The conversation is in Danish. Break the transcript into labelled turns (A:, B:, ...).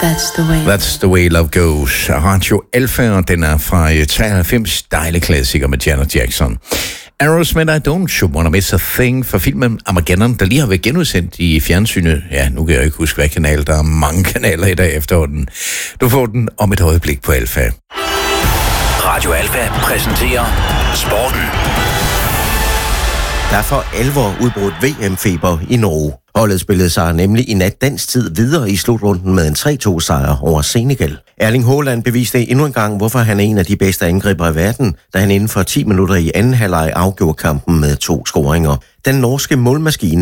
A: That's the way love goes. Radio Alfa, og den er fra 93, dejlig klassiker med Janet Jackson. Aerosmith, I Don't Wanna Miss a Thing fra filmen Armageddon, der lige har været genudsendt i fjernsynet. Ja, nu kan jeg ikke huske, hvad kanal. Der er mange kanaler i dag efterhånden. Du får den om et øjeblik på Alfa.
B: Radio Alfa præsenterer Sporten.
C: Der er for alvor udbrudt VM-feber i Norge. Holdet spillede sig nemlig i nat dansk tid videre i slutrunden med en 3-2-sejr over Senegal. Erling Haaland beviste endnu en gang, hvorfor han er en af de bedste angribere i verden, da han inden for 10 minutter i anden halvleg afgjorde kampen med 2 scoringer. Den norske målmaskine